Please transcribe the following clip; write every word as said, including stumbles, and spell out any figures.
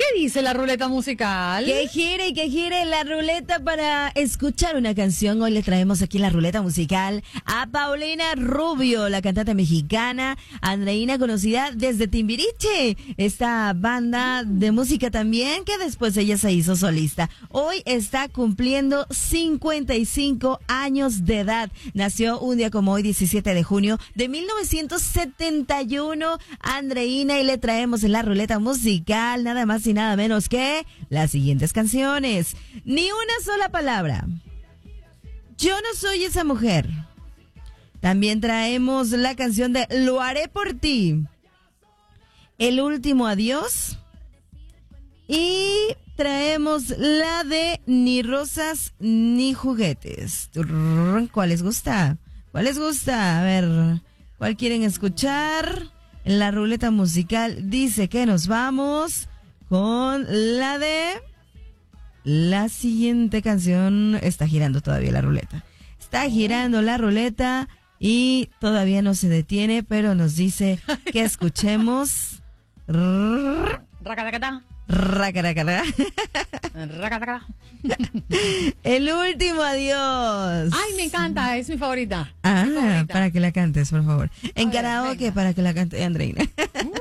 dice la ruleta musical? Que gire y que gire la ruleta para escuchar una canción. Hoy le traemos aquí en la ruleta musical a Paulina Rubio, la cantante mexicana, Andreina, conocida desde Timbiriche, esta banda de música también, que después ella se hizo solista. Hoy está cumpliendo cincuenta y cinco años de edad. Nació un día como hoy, diecisiete de junio de mil novecientos setenta y uno, Andreina, y le traemos en la ruleta musical nada más y nada menos que las siguientes canciones. Ni una sola palabra. Yo no soy esa mujer. También traemos la canción de Lo haré por ti. El último adiós. Y traemos la de Ni rosas ni juguetes. ¿Cuál les gusta? ¿Cuál les gusta? A ver, ¿cuál quieren escuchar? La ruleta musical dice que nos vamos con la de... La siguiente canción. Está girando todavía la ruleta. Está girando la ruleta y todavía no se detiene, pero nos dice que escuchemos... Racatacatá. Racaracara. Racatacatá. El último adiós. Ay, me encanta, es mi favorita. Ah, Mi favorita. para que la cantes, por favor. En A ver, karaoke, venga. para que la cante Andreina. Uh,